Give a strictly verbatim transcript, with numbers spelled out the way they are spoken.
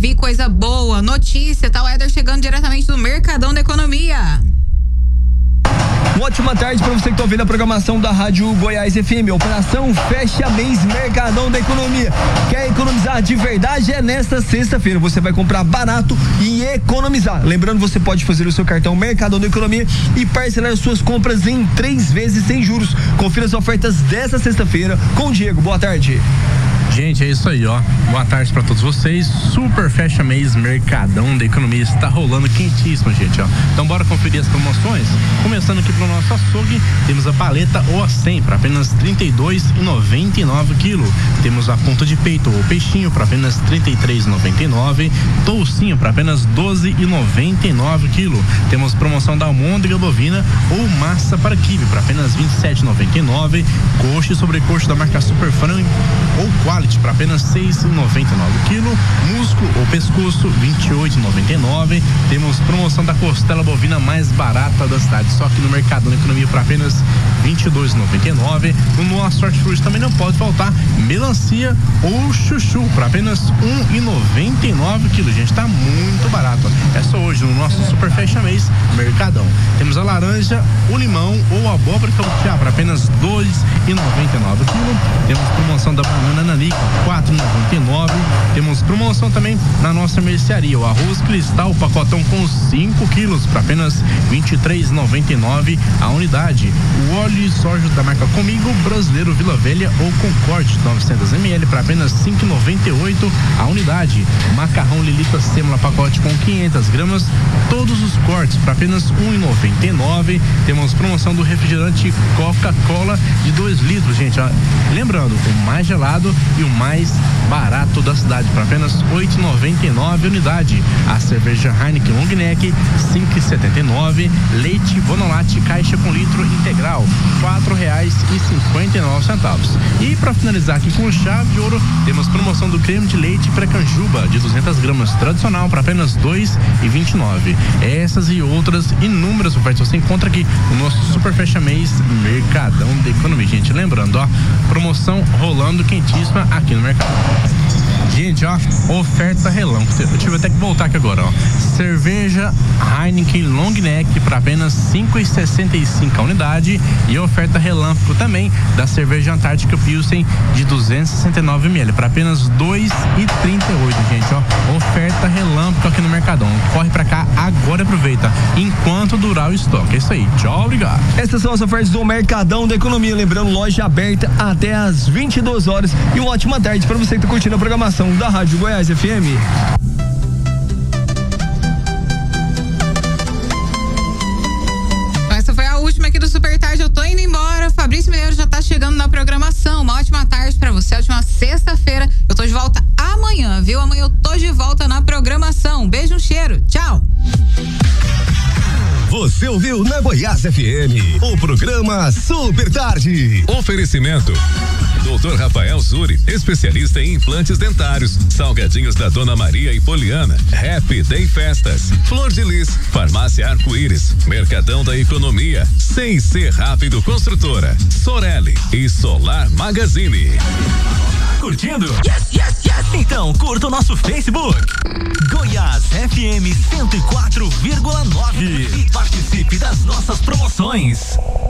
Vi coisa boa, notícia, tá o Éder chegando diretamente do Mercadão da Economia. Uma ótima tarde para você que tá ouvindo a programação da Rádio Goiás F M. Operação Fecha Mês Mercadão da Economia. Quer economizar de verdade? É nesta sexta-feira. Você vai comprar barato e economizar. Lembrando, você pode fazer o seu cartão Mercadão da Economia e parcelar suas compras em três vezes sem juros. Confira as ofertas dessa sexta-feira com o Diego. Boa tarde. Gente, é isso aí, ó. Boa tarde pra todos vocês. Super Fecha Mês Mercadão da Economia está rolando quentíssimo, gente, ó. Então bora conferir as promoções. Começando aqui pro nosso açougue, temos a paleta ou a cem para apenas trinta e dois reais e noventa e nove quilo. Temos a ponta de peito ou peixinho para apenas trinta e três reais e noventa e nove. Toucinho para apenas doze reais e noventa e nove quilo. Temos promoção da almôndega bovina ou massa para quibe para apenas vinte e sete reais e noventa e nove. Coxa e sobrecoxa da marca Super Frango ou Quality para apenas seis reais e noventa e nove quilo. Músculo ou pescoço vinte e oito reais e noventa e nove. Temos promoção da costela bovina mais barata da cidade, só que no Mercado da Economia para apenas vinte e dois reais e noventa e nove. No nosso hortifruti também não pode faltar melancia ou chuchu para apenas um real e noventa e nove quilo. Gente, tá muito barato. É só hoje no nosso Super Fecha Mês Mercadão. Temos a laranja, o limão ou a abóbora cabotiá para apenas dois reais e noventa e nove quilo. Temos promoção da banana nanica quatro reais e noventa e nove. Temos promoção também na nossa mercearia, o arroz cristal pacotão com cinco quilos para apenas vinte e três reais e noventa e nove a unidade. O óleo de soja da marca Comigo Brasileiro Vila Velha ou Concorde novecentos mililitros para apenas cinco reais e noventa e oito a unidade. Macarrão Lilita Sêmola pacote com quinhentas gramas, todos os cortes para apenas um real e noventa e nove. Temos promoção do refrigerante Coca-Cola de dois litros, gente, ó. Lembrando, o mais gelado e o mais barato da cidade para apenas oito reais e noventa e nove a unidade. A cerveja Heineken Long Neck cinco reais e setenta e nove. Leite Bonolate caixa com litro integral quatro reais e cinquenta e nove centavos. E para finalizar aqui com chave de ouro, temos promoção do creme de leite Precanjuba de duzentas gramas tradicional para apenas dois reais e vinte e nove. Essas e outras inúmeras ofertas você encontra aqui no nosso Super Fecha Mês Mercadão da Economia. Gente, lembrando, ó, promoção rolando quentíssima aqui no mercado. Gente, ó, oferta relâmpago. Eu tive até que voltar aqui agora, ó. Cerveja Heineken Long Neck para apenas cinco reais e sessenta e cinco a unidade. E oferta relâmpago também da cerveja Antártica Pilsen de duzentos e sessenta e nove mililitros para apenas dois reais e trinta e oito, gente, ó. Oferta relâmpago aqui no Mercadão. Corre pra cá agora e aproveita enquanto durar o estoque. É isso aí. Tchau, obrigado. Essas são as ofertas do Mercadão da Economia. Lembrando, loja aberta até às vinte e duas horas. E uma ótima tarde para você que tá curtindo a programação da Rádio Goiás F M. Essa foi a última aqui do Super Tarde. Eu tô indo embora. Fabrício Mineiro já tá chegando na programação. Uma ótima tarde pra você. Ótima sexta-feira. Eu tô de volta amanhã, viu? Amanhã eu tô de volta na programação. Beijo, um cheiro. Tchau. Você ouviu na Goiás F M o programa Super Tarde. Oferecimento doutor Rafael Zuri, especialista em implantes dentários. Salgadinhos da Dona Maria e Poliana. Happy Day Festas. Flor de Lis. Farmácia Arco-Íris. Mercadão da Economia. Sem Ser Rápido Construtora. Sorelli e Solar Magazine. Curtindo? Yes, yes, yes! Então curta o nosso Facebook. Goiás F M cento e quatro vírgula nove e participe das nossas promoções.